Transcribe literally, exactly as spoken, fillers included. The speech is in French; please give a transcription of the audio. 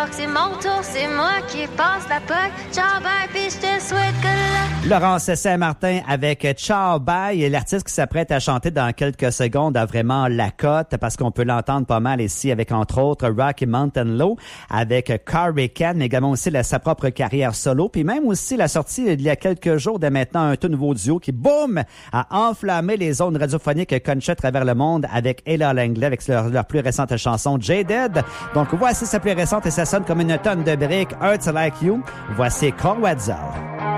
C'est mon tour, c'est moi qui passe la poque. Ciao, bye, puis je te souhaite que là. Laurence Saint-Martin avec Ciao Bye, l'artiste qui s'apprête à chanter dans quelques secondes a vraiment la cote parce qu'on peut l'entendre pas mal ici avec entre autres Rocky Mountain Low, avec Hurricane, mais également aussi la, sa propre carrière solo, puis même aussi la sortie il y a quelques jours de maintenant un tout nouveau duo qui, boum, a enflammé les zones radiophoniques country à travers le monde avec Ella Langley avec leur, leur plus récente chanson Jaded. Donc voici sa plus récente et ça sonne comme une tonne de briques, Hurts Like You. Voici Corwedzel.